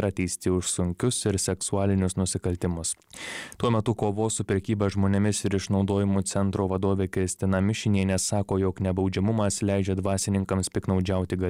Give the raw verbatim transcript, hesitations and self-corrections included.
nėra teisti už sunkius ir seksualinius nusikaltimus. Tuo metu kovos su prekyba žmonėmis ir išnaudojimu centro vadovė Kristina Mišinienė sako, jog nebaudžiamumas leidžia dvasininkams piktnaudžiauti galimybę